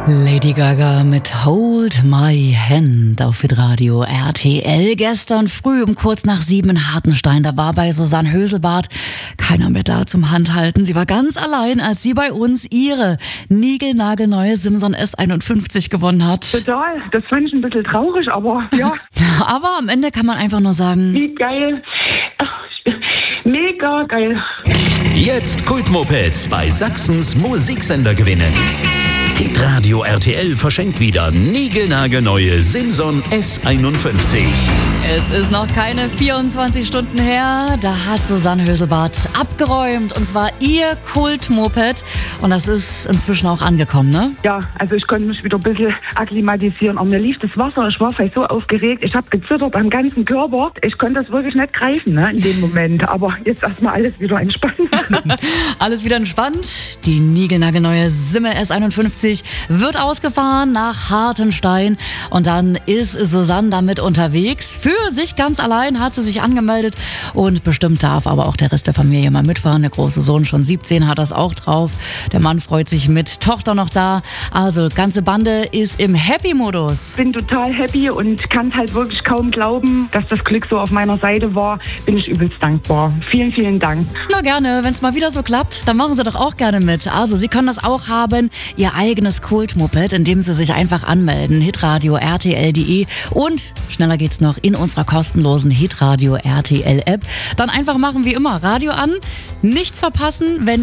Lady Gaga mit Hold My Hand auf Hitradio RTL. Gestern früh um kurz nach 7 in Hartenstein, da war bei Susanne Höselbart keiner mehr da zum Handhalten. Sie war ganz allein, als sie bei uns ihre niegelnagelneue Simson S51 gewonnen hat. Total, das fand ich ein bisschen traurig, aber ja. Aber am Ende kann man einfach nur sagen, Wie geil. Ach, mega geil. Jetzt Kultmopeds bei Sachsens Musiksender gewinnen. Hitradio RTL verschenkt wieder niegelnagelneue Simson S51. es ist noch keine 24 Stunden her, da hat Susanne Höselbart abgeräumt, und zwar ihr Kultmoped, und das ist inzwischen auch angekommen, ne? Ja, also ich konnte mich wieder ein bisschen akklimatisieren. Aber mir lief das Wasser, ich war vielleicht so aufgeregt, ich habe gezittert am ganzen Körper. Ich konnte das wirklich nicht greifen, ne, in dem Moment. Aber jetzt erstmal alles wieder entspannt. Alles wieder entspannt. Die niegelnagelneue Simme S51 wird ausgefahren nach Hartenstein, und dann ist Susanne damit unterwegs. Für sich ganz allein hat sie sich angemeldet, und bestimmt darf aber auch der Rest der Familie mal mitfahren. Der große Sohn, schon 17, hat das auch drauf. Der Mann freut sich mit, Tochter noch da. Also ganze Bande ist im Happy-Modus. Bin total happy und kann es halt wirklich kaum glauben, dass das Glück so auf meiner Seite war. Bin ich übelst dankbar. Vielen, vielen Dank. Na gerne, wenn es mal wieder so klappt, dann machen Sie doch auch gerne mit. Also Sie können das auch haben, Ihr eigenes Kultmoped, indem Sie sich einfach anmelden, hitradio rtl.de, und schneller geht's noch in unserer kostenlosen Hitradio RTL App. Dann einfach machen wie immer Radio an, nichts verpassen, wenn